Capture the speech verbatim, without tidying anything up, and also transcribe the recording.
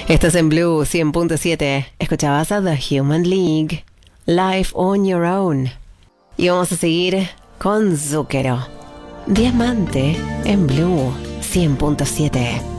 Estás en Blue cien punto siete. Escuchabas a The Human League, Life on Your Own. Y vamos a seguir con Zucchero. Diamante en Blue cien punto siete.